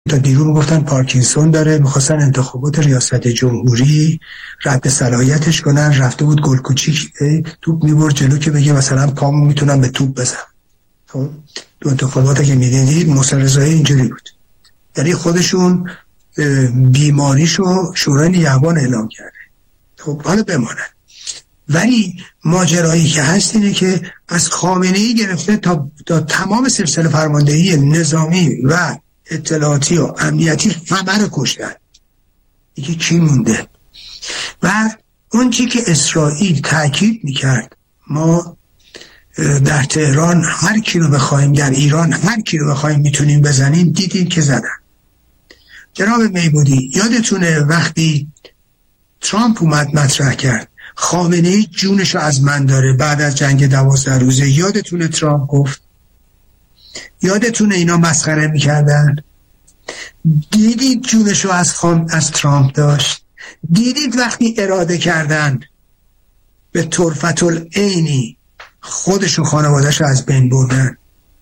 تا دیرو میگفتن پارکینسون داره، میخواستن انتخابات ریاست جمهوری رد صلاحیتش کنن، رفته بود گل کوچیک توپ میبرد جلو که بگه مثلا پامو میتونم به توپ بزنم. خب تو انتخاباتی که میدیدید محسن رضایی اینجوری بود، یعنی خودشون بیماریشو شورای نگهبان اعلام کرده. خب حالا بماند، ولی ماجرایی که هست اینه که از خامنه‌ای گرفته تا تمام سلسله فرماندهی نظامی و اطلاعاتی و امنیتی همه رو کشتن. دیگه کی مونده؟ و اون چی که اسرائیل تاکید میکرد ما در تهران هر کی رو بخوایم، در ایران هر کی رو بخوایم میتونیم بزنیم، دیدیم که زدن. جناب میبودی یادتونه وقتی ترامپ اومد مطرح کرد خامنه‌ای جونشو از من داره بعد از جنگ 12 روزه، یادتونه ترامپ گفت؟ یادتونه اینا مسخره میکردن؟ دیدید جونشو از ترامپ داشت؟ دیدید وقتی اراده کردن به طرفت العینی خودش و خانواده‌شو از بین بردن؟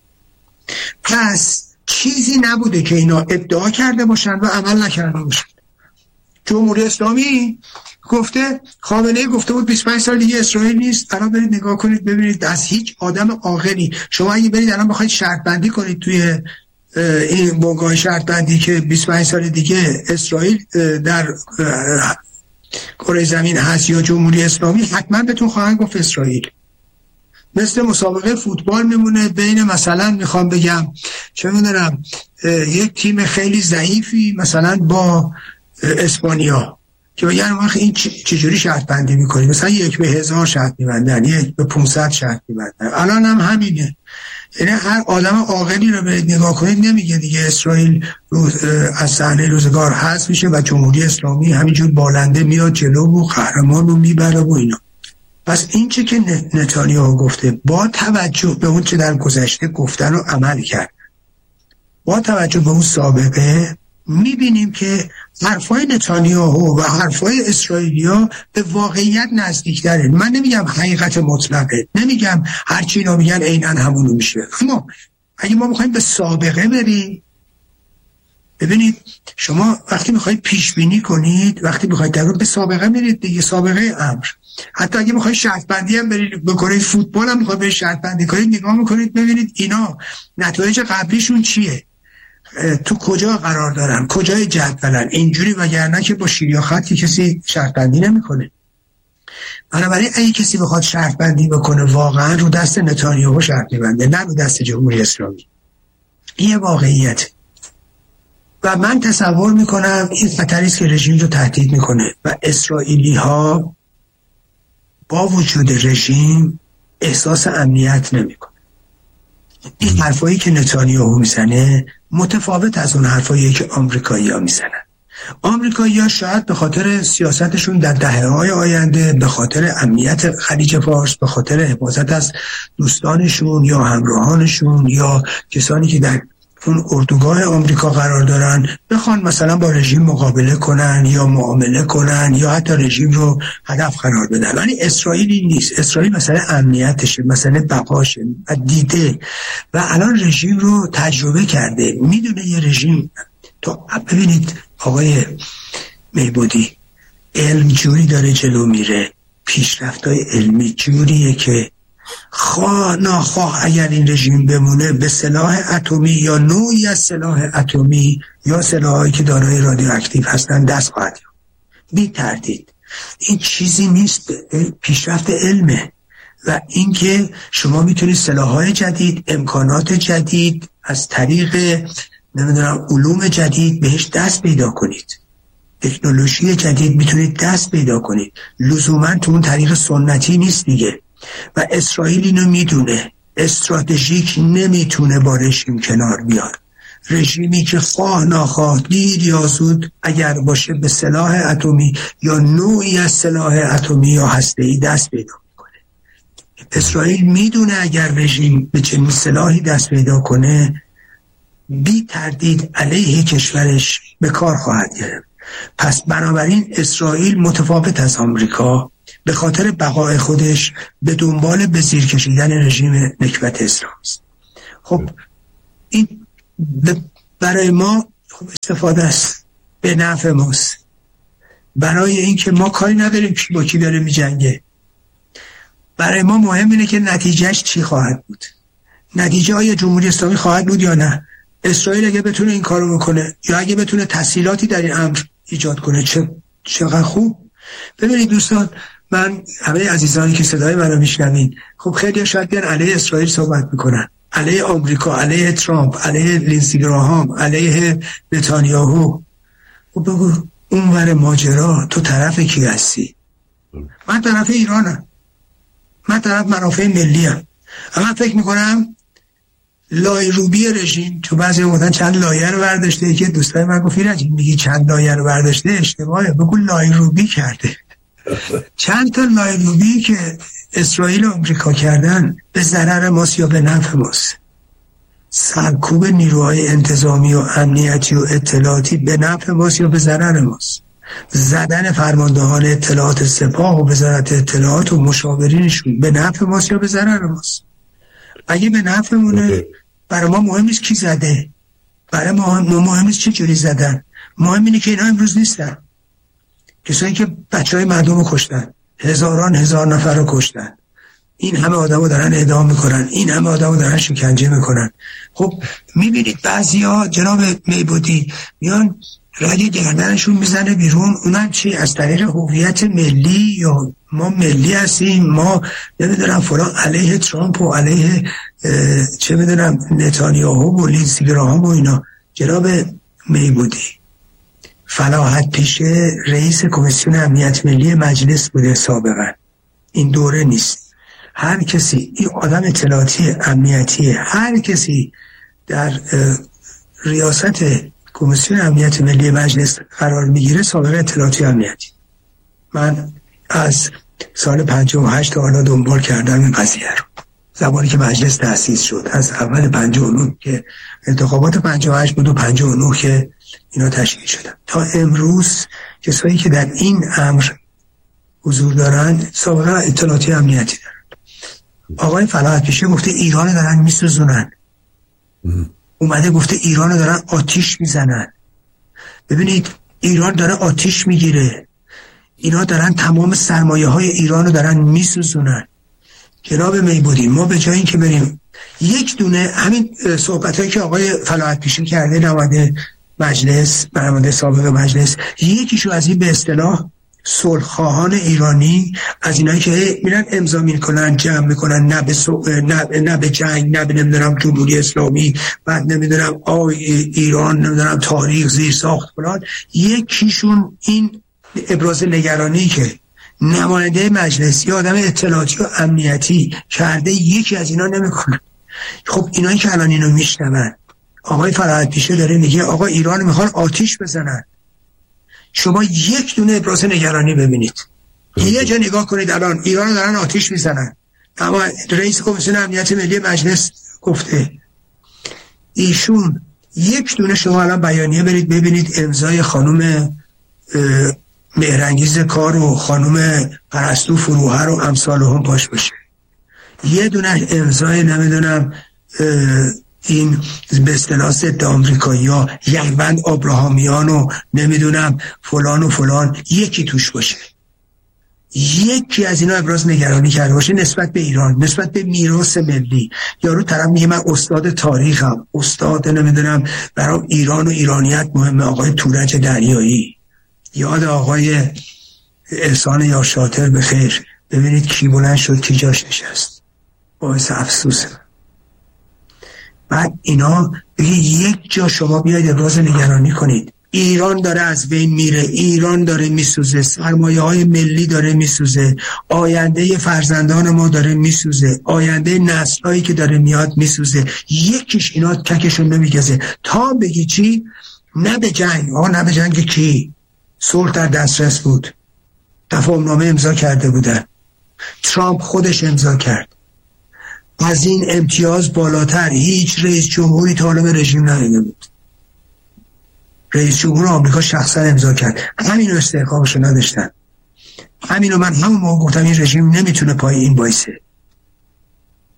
پس چیزی نبوده که اینا ادعا کرده باشن و عمل نکرده باشن. جمهوری اسلامی گفته، خامنه‌ای گفته بود 25 سال دیگه اسرائیل نیست. الان برید نگاه کنید ببینید از هیچ آدم عاقلی، شما اگه برید الان بخواید شرط بندی کنید توی این بنگاه شرط بندی که 25 سال دیگه اسرائیل در کره زمین هست یا جمهوری اسلامی، حتما بهتون خواهند گفت اسرائیل. مثل مسابقه فوتبال میمونه بین مثلا میخوام بگم چه میدونم یک تیم خیلی ضعیفی مثلا با اسپانیا که بگن این چجوری شرط بندی میکنی، مثلا 1/1000 شرط میبندن، 1/500 شرط میبندن. الان هم همینه، یعنی هر آدم عاقلی رو برید نگاه کنید نمیگه دیگه اسرائیل از صحنه روزگار حذف میشه و جمهوری اسلامی همینجور بالنده میاد جلو و قهرمان رو میبره و اینا. پس این چه که نتانیاهو گفته با توجه به اون چه در گذشته گفتن و عمل کرد، با توجه به اون سابقه میبینیم که حرفای نتانیاهو و حرفای اسرائیلیا به واقعیت نزدیک‌تره. من نمیگم حقیقت مطلقه، نمیگم هرچی اینا میگن عیناً همونو میشه، اما اگه ما میخوایم به سابقه بریم، ببینید شما وقتی میخواید پیش بینی کنید، وقتی میخواید در به سابقه میرید دیگه، سابقه امر. حتی اگه میخواید شرط بندی هم برید بکنید، فوتبال هم میخواید به شرط بندی کنید، نگاه میکنید ببینید اینا نتایج قبلیشون چیه، تو کجا قرار دارن، کجای جدولن، اینجوری، وگرنه که با شیر یا خطی کسی شرط بندی نمیکنه. بنابراین اگه کسی بخواد شرط بندی بکنه واقعا رو دست نتانیاهو شرط میبنده، نه رو دست جمهوری اسلامی. این واقعیت و من تصور میکنم این خطری است که رژیم رو تهدید میکنه و اسرائیلی ها با وجود رژیم احساس امنیت نمیکنه. این حرفایی که نتانیاهو میزنه متفاوت از اون حرفایی که آمریکایی‌ها میزنن. آمریکایی‌ها شاید به خاطر سیاستشون در دهه‌های آینده، به خاطر امنیت خلیج فارس، به خاطر حفاظت از دوستانشون یا همراهانشون یا کسانی که در اون اردوگاه آمریکا قرار دارن، بخوان مثلا با رژیم مقابله کنن یا معامله کنن یا حتی رژیم رو هدف قرار بدن. ولی اسرائیلی نیست. اسرائیل مسئله امنیتشه، مسئله بقاشه و دیده و الان رژیم رو تجربه کرده، میدونه یه رژیم. تو ببینید آقای میبودی، علم جوری داره جلو میره، پیشرفت‌های علمی جوریه که خواه ناخواه اگر این رژیم بمونه به سلاح اتمی یا نوعی از سلاح اتمی یا سلاحایی که دارای رادیواکتیو هستن دست خواهد یافت. بی تردید این چیزی نیست، پیشرفت علمه و اینکه شما میتونید سلاح‌های جدید، امکانات جدید از طریق نمیدونم علوم جدید بهش دست پیدا کنید، تکنولوژی جدید میتونید دست پیدا کنید، لزوما تو اون طریق سنتی نیست دیگه. و اسرائیل اینو میدونه، استراتژیک نمیتونه با رژیم کنار بیاد. رژیمی که خواه ناخواه دیر یا زود اگر باشه به سلاح اتمی یا نوعی از سلاح اتمی یا هسته‌ای دست پیدا میکنه. اسرائیل میدونه اگر رژیم به چنین سلاحی دست پیدا کنه بی تردید علیه کشورش به کار خواهد گرفت. پس بنابراین اسرائیل متفاوت از آمریکا به خاطر بقای خودش به دنبال به زیر کشیدن رژیم نکبت اسلامی است. خب این برای ما خب استفاده است به نفع ماست، برای اینکه ما کاری نداریم که با کی داره میجنگه. برای ما مهم اینه که نتیجهش چی خواهد بود. نتیجه آیا جمهوری اسلامی خواهد بود یا نه. اسرائیل اگه بتونه این کارو بکنه یا اگه بتونه تسهیلاتی در این امر ایجاد کنه چقدر خوب. ببینید دوستان، من همه عزیزانی که صدای منو میشنوین، خب خیلی شاید بیان علیه اسرائیل صحبت میکنن، علیه آمریکا، علیه ترامپ، علیه لینسی گراهام، علیه نتانیاهو. خب بگو اونور ماجرا تو طرف کی هستی؟ من طرف ایرانم، من طرف منافع ملی‌ام. اما فکر میکنم لایروبی رژیم، تو بعضی موقع چند لایه رو برداشته، که دوستای من گفت ایران میگی چند لایه رو برداشته، اشتباهه، بگو لایروبی کرده. چند تا لایروبی که اسرائیل و آمریکا کردن به ضرر ماست یا به نفع ماست. سرکوب نیروهای انتظامی و امنیتی و اطلاعاتی به نفع ماست یا به ضرر ماست. زدن فرماندهان اطلاعات سپاه و وزارت اطلاعات و مشاورینشون به نفع ماست یا به ضرر ماست. اگه به نفعمونه، برای ما مهم نیست کی زده، برای ما مهم نیست چه جوری زدن، مهم اینه که اینا امروز نیستن. کسایی که بچهای مردم رو کشتن، هزار نفر رو کشتن، این همه آدم رو دارن اعدام میکنن، این همه آدم رو دارن شکنجه میکنن. خب میبینید بعضیا جناب میبودی میان رادی گردنشون میزنه بیرون، اونم چی؟ از طریق هویت ملی، یا ما ملی هستیم، ما نمیدونم فلان، علیه ترامپ و علیه چه میدونم نتانیاهو و لینسی گراهام و اینا. جناب میبودی فلاحت پیشه رئیس کمیسیون امنیت ملی مجلس بوده سابقا، این دوره نیست. هر کسی، این آدم اطلاعاتی امنیتی، هر کسی در ریاست کمیسیون امنیت ملی مجلس قرار میگیره سابقه اطلاعاتی امنیتی. من از سال 58 تا حالا دنبال کردم این قضیه رو، زمانی که مجلس تأسیس شد، از اول 59 که انتخابات 58 بود و 59 که اینا تشکیل شدن تا امروز، کسایی که در این امر حضور دارن سابقه اطلاعاتی امنیتی دارن. آقای فلاحت پیشه گفته ایران دارن میسوزونن، اومده گفته ایران دارن آتیش میزنن. ببینید ایران داره آتیش میگیره، اینا دارن تمام سرمایه های ایران رو دارن میسوزونن. جناب میبودی ما به جای این که بریم یک دونه همین صحبت هایی که آقای فلاحت پیشه کرده نماینده مجلس، نماینده سابق مجلس، یکیشو از این به اصطلاح صلح‌خواهان ایرانی، از اینایی که میرن امضا میکنن، جمع میکنن، نه به جنگ، نه به نمیدونم جمهوری اسلامی، بعد نمیدونم ایران، نمیدونم تاریخ، زیر ساخت فلان، یکیشون این ابراز نگرانی که نماینده مجلس یا آدم اطلاعاتی و امنیتی کرده، یکی از اینا نمیکنن. خب اینایی که الان اینو میشنون، آقای فلاحت پیشه داره میگه آقا ایران میخوان آتیش بزنن، شما یک دونه ابراز نگرانی ببینید، یه جا نگاه کنید، الان ایران دارن آتیش میزنن، اما رئیس کمیسیون امنیت ملی مجلس گفته. ایشون یک دونه، شما الان بیانیه برید ببینید امضای خانم مهرانگیز کار و خانم پرستو فروهر و امثال هم پاش باشه، یه دونه امضای نمیدونم این به اصطلاح ضد آمریکایی‌ها، یعقوب ابراهامیان و نمیدونم فلان و فلان، یکی توش باشه، یکی از اینا ابراز نگرانی کرده باشه نسبت به ایران، نسبت به میراث ملی. یارو طرف میگه من استاد تاریخم، استاد نمیدونم برام ایران و ایرانیت مهمه. آقای تورج دریایی، یاد آقای احسان یا شاطر بخیر، ببینید کی بلند شد کی جاش نشست، باعث افسوسه. بعد اینا بگه یک جا شما بیاید ابراز نگرانی کنید، ایران داره از بین میره، ایران داره میسوزه، سرمایه های ملی داره میسوزه، آینده فرزندان ما داره میسوزه، آینده نسلایی که داره میاد میسوزه، یکیش اینا ککشون نمیگزه. تا بگی چی؟ نه به جنگ. آقا نه به جنگ کی؟ صلح در دسترس بود، تفاهمنامه امضا کرده بودن، ترامپ خودش امضا کرد، از این امتیاز بالاتر هیچ رئیس جمهوری تا حالا به رژیم نداده بود. رئیس جمهور آمریکا شخصا امضا کرد، همینو استحقاقشو نداشتن. همینو من همون موقع گفتم این رژیم نمیتونه پای این وایسه.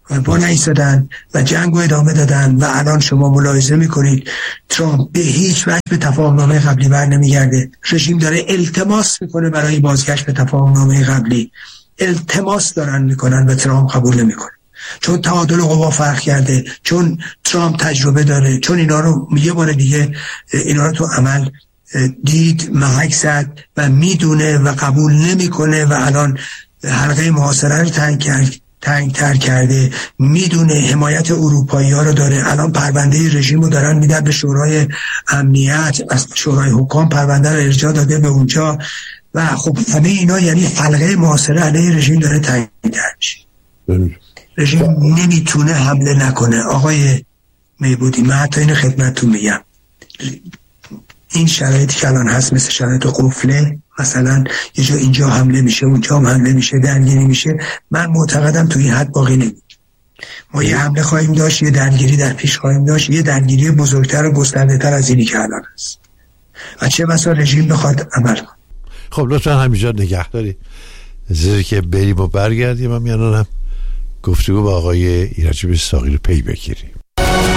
با نایستادن و جنگ رو ادامه دادن و الان شما ملاحظه میکنید ترامپ به هیچ وجه به تفاهم‌نامه قبلی بر نمیگرده. رژیم داره التماس میکنه برای بازگشت به تفاهم‌نامه قبلی، التماس دارن میکنن و ترامپ قبول نمیکنه، چون تعادل قوا فرق کرده، چون ترامپ تجربه داره، چون اینا رو یه بار دیگه اینا رو تو عمل دید، محک زد و میدونه و قبول نمیکنه و الان حلقه محاصره رو تنگ‌تر کرده، میدونه حمایت اروپایی ها رو داره. الان پرونده رژیم رو دارن میدن به شورای امنیت، از شورای حکام پرونده رو ارجاع داده به اونجا و خب همه اینا یعنی حلقه محاصره علیه رژیم داره تنگ‌تر میشه. رژیم نمیتونه حمله نکنه. آقای میبودی من حتی اینو خدمتتون میگم، این شرایطی که الان هست مثل شرایط قفله، مثلا یه جا اینجا حمله میشه اونجا هم حمله میشه درگیری میشه، من معتقدم تو این حد باقی نمیشه. ما یه حمله خواهیم داشت، یه درگیری در پیش خواهیم داشت، یه درگیری بزرگتر و گسترده‌تر از اینی که الان هست و چه بسا رژیم بخواد عمل کنه. خب لطفا همینجا نگه داری زیرا که بریم و برگردیم و میانم گفتگو با آقای ایرج بیستاقی رو پی بگیریم.